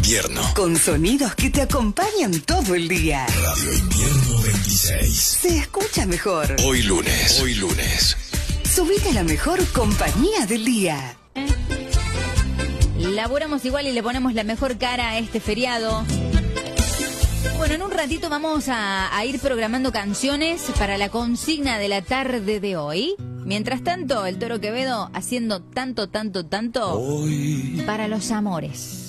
Invierno. Con sonidos que te acompañan todo el día. Radio Invierno 26. Se escucha mejor. Hoy lunes. Subite a la mejor compañía del día. Laburamos igual y le ponemos la mejor cara a este feriado. Bueno, en un ratito vamos a ir programando canciones para la consigna de la tarde de hoy. Mientras tanto, el Toro Quevedo haciendo tanto Hoy para los amores.